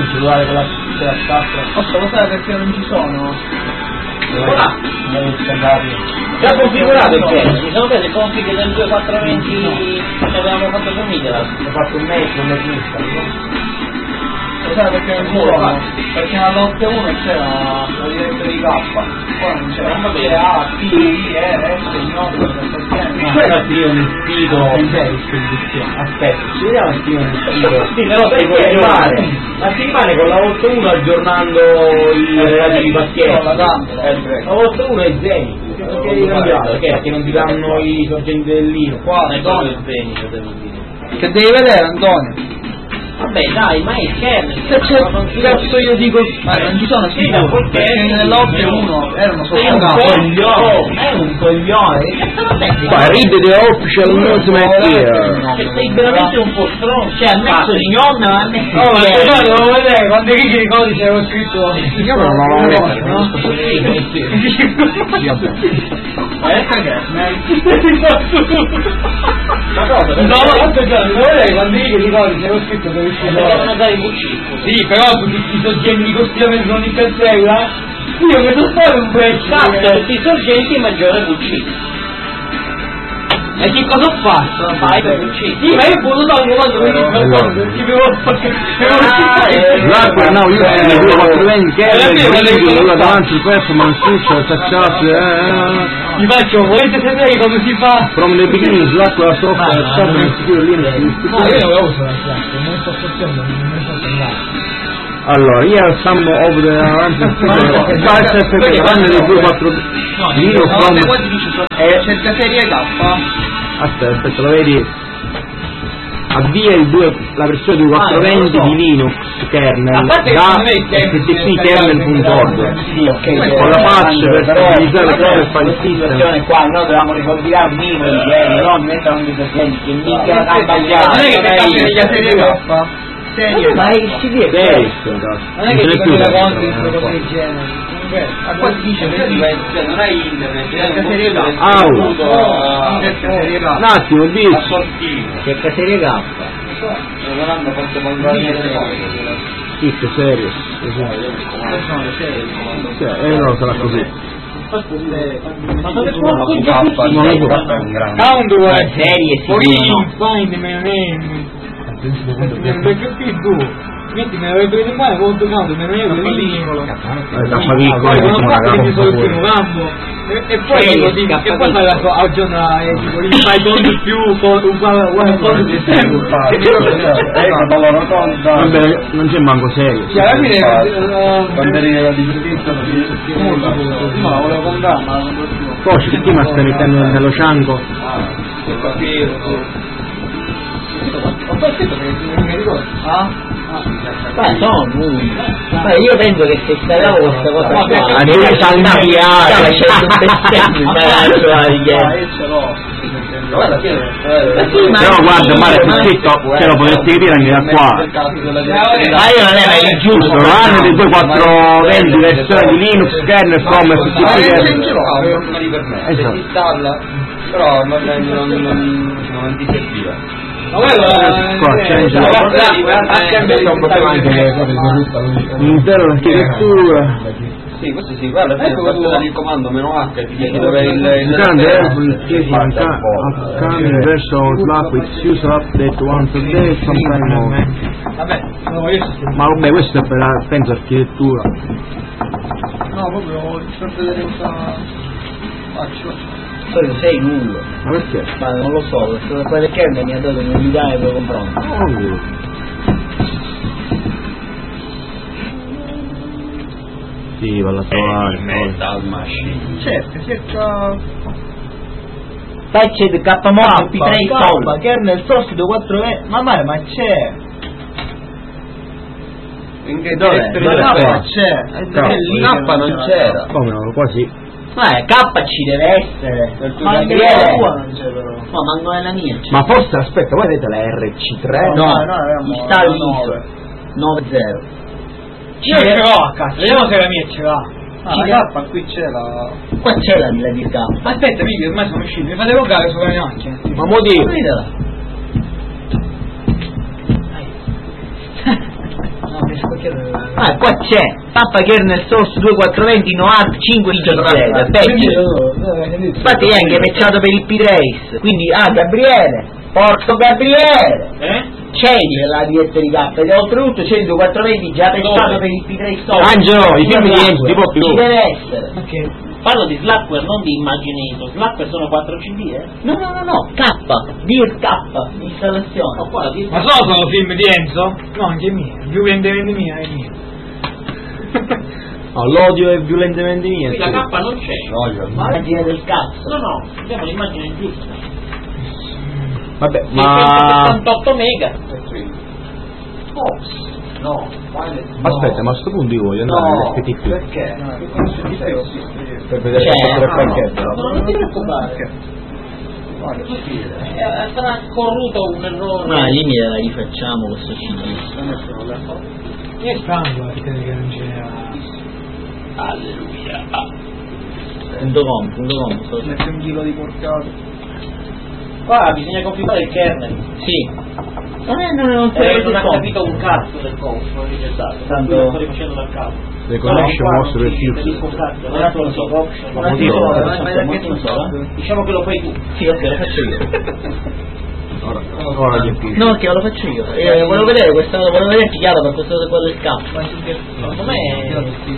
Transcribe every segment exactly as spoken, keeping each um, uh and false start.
cellulare con la la scatola. Posso lo sai perché non ci sono? Voilà. Già configurato il piano, mi sono preso il config del due quattro venti che avevamo fatto con Miguel. Ho fatto un metro, un metro in Lo sai perché non ci sono? Perché nell'otto uno c'era la diretta di K, poi non c'era un papere A, T, I, E, S, I, Quello scrivo nel sito. Aspetta, ci vediamo scrivo nel sito. Sì, però sai come rimane? Ma si rimane con la otto uno aggiornando i relativi pacchetti. La otto uno è Zenith, perché devi cambiare? Perché non ti danno i sorgenti dell'Ino? Qua non è proprio il Zenith, devo dire. Che devi vedere, Antonio? Vabbè dai, ma è il kernel. Se c'è cazzo io dico, ma non ci sono sicuro, perché nell'otto uno erano solo È un coglione, è un coglione. Ma read the official announcement here. Cioè, sei veramente un po' stronzo, cioè ha messo il gnome, ma ha messo oh, ma io devo vedere quante righe di codice avevo scritto. Io non lo volevo mettere, no? Eh, Ma cosa? no, l'altro giorno devo vedere quante righe di codice avevo scritto per uscire. Devono dare i cucci. Sì, però tutti questi soggetti costituenti sono in terra. Io mi sono stato un pezzo. Esatto, tutti i sorgenti maggiore Q C. E che cosa ho fatto? Fai per Q C. Sì, ma io posso togliere quando mi dico ci devo fare. L'acqua now io sono due quattro venti che è la davanti il performance switch touch vi faccio, volete sapere come si fa? from the beginning l'acqua software stato nel sicuro Linux. No, io non lo uso la classe, non sto facendo, non mi sto andando. Allora, here some of the answers per vanno di due quattro Linux from è cerca serie K. aspetta, aspetta, lo vedi? Avvia il due, la versione due quattrocentoventi ah, so. di Linux kernel da f t p kernel punto org Sì, ok, con la patch per stabilizzare le cose e fare il system. system. Qua noi dovevamo ricompilare un minimo di kernel, non mettere un disegno che mica la sbagliata. Non è che ti cambi la serie K? Serie, ma è il C D Serie, non è che ti cambi la conti o cose del genere. A qua si dice Cioè non hai internet, è un serie K. Un attimo, dici. che serie K? Non hanno fatto mandare Sì, che serio. Sì, e non sarà così. Ma dove può Non è un grande. Count serie sì. Find my name. Perché qui tu metti me lo preso qua e conto count me ne è piccolo. Tappa piccolo, Poi non una fa che solo pure. stimolando e poi così e poi fai la aggiorna e tipo gli fai conto più con uguale uguale conto di tempo. Vabbè, non c'è manco serio. Sì, alla fine Banderina di giustizia no, volevo contare ma non posso. Poi che ti ma stai mettendo nello cianco? Ho capito. Ho poi scritto che non mi ricordo. Ah? ma sono lui. Ma io penso che se stavo questa cosa qua a dire salmiare c'è un bestemmio però guarda male più scritto ce lo potresti capire anche da qua ma io non era il giusto hanno di due quattro venti versioni di Linux kernel from f t p kernel però non, non, non, non ti serviva. Ma quello qua c'è l'intera l'architettura. Sì, questo sì, guarda, ecco il comando meno H ti chiede dove il il grande upcoming version Slack with user update once a day sometime more. vabbè, no, io Ma vabbè, questo è per la penso architettura. no, proprio per vedere cosa faccio. Poi sei nullo. Ma perché? Ma non lo so, quelle kernel mi ha dato un'unità e lo comprò. Oh. Sì, va a trovare Metal Machine. Certo, cerca Patched K Mod P tre K, kernel source due quattro e ma male, ma c'è. In che Dov'è? direttore Ma Dove K c'è? c'è. K non c'era. come no, quasi. Ma eh, K ci deve essere. Per tuo Ma anche Gabriele. la tua non c'è però. No, ma non è la mia. c'è. Ma forse aspetta, voi avete la R C tre? No, no, no, avevamo install la ISO nove zero. Io ce l'ho a casa, vediamo se la mia ce l'ha. Ah, Ci la K qui c'è la. Qua c'è la mia di K. Aspetta, Vivi, ormai sono usciti, mi fate logare sulla mia macchina. Ma mo di Vedela. No, mi Ah, qua c'è Papa Kernel Source due quattro due zero Noart cinque G Z, peggio. Infatti è anche pecciato per il P-Trace, quindi ah Gabriele, porco Gabriele, eh? Cedi la diretta di K ed oltretutto c'è il due quattro due zero già pecciato per il P-Trace Source. Angelo, i film di Enzo, tipo più. Ci deve essere. Okay. Parlo di Slackware, non di Imagination. Slackware sono quattro C D, eh? No, no, no, no, K, Dir K, installazione. No, qua, dir... Ma sono solo film di Enzo? No, anche è mio, violentemente mia, è mio. No, l'odio è violentemente mio. Qui la K non c'è. L'odio, l'immagine del cazzo. No, no, abbiamo l'immagine giusta. Vabbè, ma... settantotto mega. Oh. No, aspetta, ma a sto punto io voglio andare no, all'F T P. Perché? Per vedere cioè, se ah, pacchetto. No, non ti preoccupare. Eh, sarà corruto un errore. Ma lì mi la rifacciamo questo C D. È strano che non c'è. Alleluia. Punto com, punto com. Mette un chilo di porcato. Qua bisogna configurare il kernel. Sì. Non è, non, non, eh, non ha capito un cazzo del codice, non è rigettato. Tanto lo sto rifacendo dal capo. Le connection was refused. Diciamo che lo fai tu. Sì, ok, lo faccio io. Ora, ora gli appisci. No, che lo faccio io. Eh, volevo vedere questa, volevo vedere chiaro per questo quello del capo. Secondo me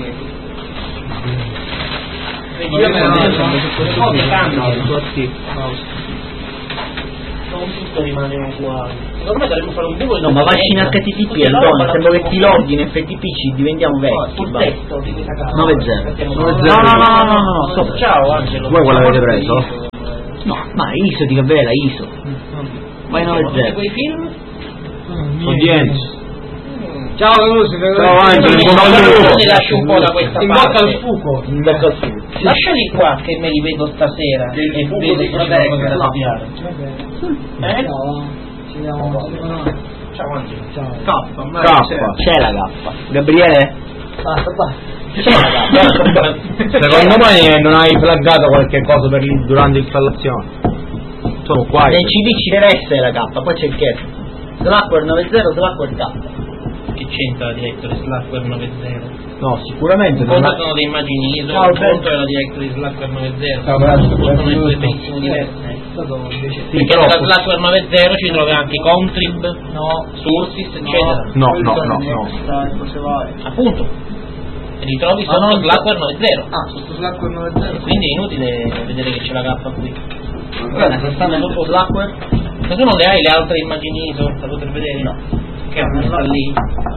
non tutto rimane uguale. Secondo me dovremmo fare un buco. No, ma vacci in H T T P, Antonio, sembra che ti loghi in F T P, ci diventiamo vecchi. Sul testo di questa casa. nove zero. nove No, zero. no, no, no, no, no, stop. Ciao Angelo. Voi quella avete preso? No, ma ISO di Gabriela, ISO. Vai nove zero. Quei film? Con Dienz. Ciao Lucio, ciao Angelo, ti lascio un po' da questa in parte. bocca al fuoco. In bocca al fuoco. Lasciali qua che me li vedo stasera e vedo se c'è qualcosa da copiare. Eh? Ci vediamo. Ciao Angelo. Ciao. K. C'è la K. Gabriele? Basta, basta. C'è la K. Secondo me non hai flaggato qualche cosa per lì durante l'installazione. Sono qua. Nel C D ci deve essere la K, poi c'è il kernel. Slackware nove zero, Slackware K. Che c'entra la directory Slackware nove zero? No, sicuramente un non conto ha... sono dei immagini I S O, no, un conto è la directory Slackware nove zero. No, grazie, possono grazie, essere benissimo diverse. Sì, perché però... nella Slackware nove zero ci trovi anche Contrib, no, Sources, eccetera. No, no, no, no. Appunto. E li trovi sotto ah, Slackware nove zero. Ah, sotto Slackware nove zero. Quindi è inutile vedere che c'è la K qui. Guarda, se stanno sotto Slackware, ma tu non le hai le altre immagini I S O da poter vedere? No. Che non sta lì.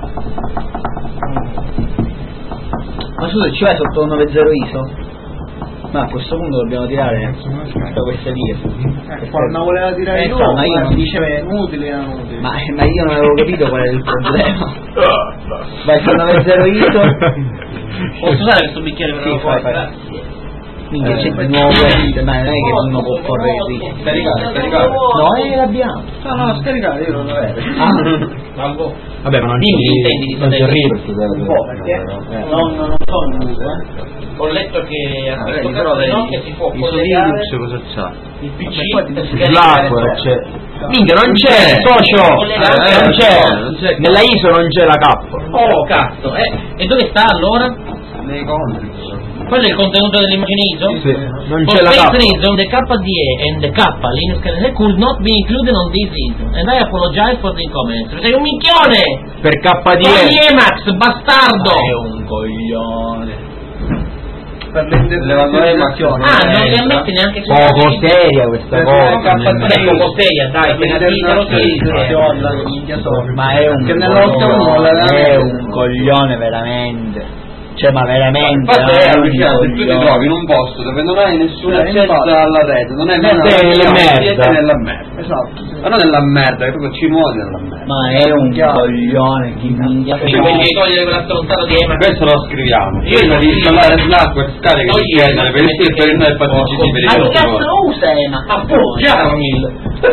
Ma scusa, ci vai sotto nove zero I S O? Ma a questo punto dobbiamo tirare da queste vie. Eh, quando voleva tirare eh, lui, no, ma io non diceva è inutile, è inutile. Ma, ma io non avevo capito qual era il problema. Vai su nove zero I S O. Posso usare questo bicchiere per sì, la fai, fai. Minchia, c'è di nuovo questo, ma non è che uno può correre qui. Scaricare, scaricare. No, eh, l'abbiamo. No, no, scaricare, io non lo vedo. Ah. Vabbè, ma non dimmi ci intendi di non ci arrivo un po', perché non, non sono in uso, eh. Ho letto che a questo caso no, che si può collegare Linux cosa c'ha? il P C Slackware c'è. Minchia, non c'è, socio! Eh, non c'è. Nella I S O non c'è la K. Oh, cazzo, eh. E dove sta allora? Nei conti. Quello è il contenuto dell'immagine I S O? Sì, non For c'è la this K. reason, the K D A and the K Linux kernel could not be included on this I S O, and I apologize for the inconvenience. Sei un minchione! Per K D Togli A. Emacs, bastardo! È un coglione. Per l'interpretazione. Ah, non li ammette neanche su Poco seria questa cosa. È poco seria, dai, per capitelo sì. Ma è un coglione, è un coglione veramente. Cioè, ma veramente. Il fatto è, Luciano, se tu ti trovi in un posto dove non hai nessun eh, accesso infatti. alla rete, non hai mai nella merda. nella merda. Esatto. Ma non nella merda, è proprio ci muovi nella merda. Ma è un coglione, chi minchia. Cioè, quelli che togliere quella stronzata di Emacs. Questo lo scriviamo. Prima di installare Slackware, scarica di genere per il sito per il noi e poi ci per Ma che cazzo lo usa Emacs? Appoggiarmi!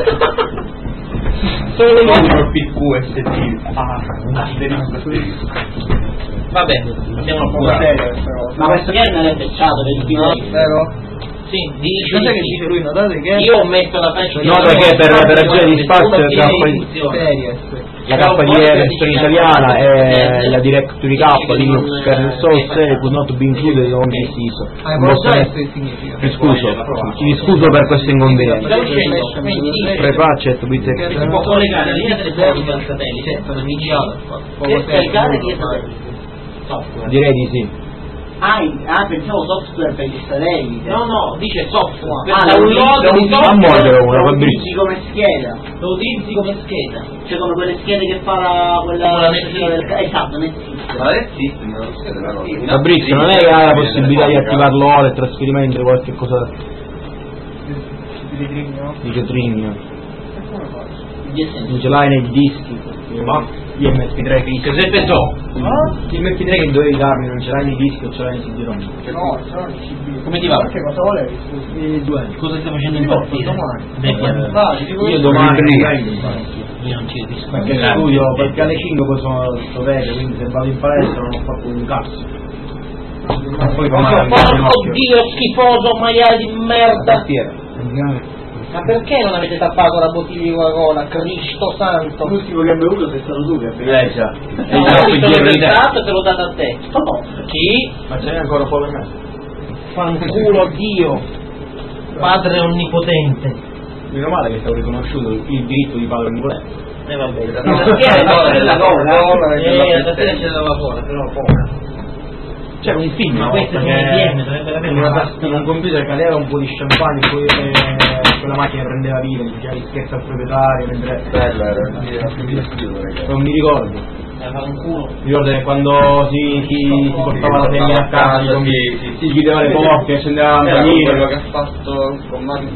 Solo contro P Q S T. Ah, asterisco, asterisco. Vabbè, andiamo a provare. Ma questo kernel è pecciato per il primo. Vero? Sì, dici. Cosa che dice lui? Notate che io ho messo la faccia. Nota che per per ragioni di spazio è serie. la K D E versione italiana e la Directory K Linux kernel source could not be included on this I S O. Ah, process significa? Mi scuso, mi scuso per questo inconveniente. Prepacet, bit Si può collegare la linea telefonica al satellite per inviare e scaricare via satellite. Direi di sì. Ah, ah, pensavo software per gli satelliti. No, no, dice software. Ah, Per download lo di utilizzi- A mordere una, lo Fabrizio. utilizzi come scheda. lo utilizzi come scheda. Cioè come quelle schede che fa la, quella Come la Netflix. del, esatto, Netflix. Ma esiste, non lo so della cosa. Fabrizio, non è che hai la possibilità di attivarlo ora e trasferimento o qualche cosa Di Trigno? di Cetrigno? Di esempio. Non ce l'hai nei dischi? Ma gli M P tre che Giuseppe So. gli M P tre che dovevi darmi, non ce l'hai nei dischi o ce l'hai nei C D ROM? No, sono il C D. Come ti va? Perché cosa volevi? Scusi? I due. Cosa stai facendo in Io partita? domani. Vedi, Vai, ti Io domani io non ci capisco. perché studio, perché alle cinque poi sono sto vecchio, quindi se vado in palestra non ho fatto un cazzo. Poi Oddio, schifoso maiale di merda! tastiera. Ma perché non avete tappato la bottiglia di Coca-Cola? Cristo santo! L'ultimo che ha bevuto sei stato tu che hai bevuto. Eh già. E io ho visto il ritratto e te l'ho dato a te. No. Chi? Ma ce n'è ancora un po' per me. Fanculo Dio! Padre onnipotente! Meno male che stavo riconosciuto il diritto di padre onnipotente. E vabbè, la No, tastiera no, è la cola. Eh, la tastiera c'è da fuori, però poca. C'era un film Ma una queste volta sono che insieme, dovrebbe avere in una una tastiera, in un computer cadeva un po' di champagne, poi eh, quella macchina prendeva vita, gli diceva scherzo al proprietario, mentre Bello, era era non mi ricordo. da fare un culo. Mi ricordo che quando si, si, si portava la semina a casa, si, si chiudeva le porte, accendeva la Era lampadina. quello che ha fatto con Mario